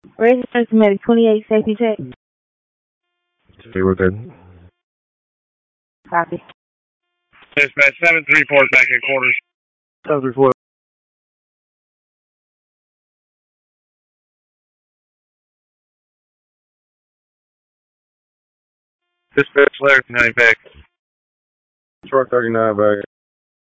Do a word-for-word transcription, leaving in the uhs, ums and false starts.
Registered Medic twenty-eight, safety check. Stay with that. Copy. Dispatch seven three four back at quarters. seven three four. Dispatch Larry nine back. Truck thirty-nine back.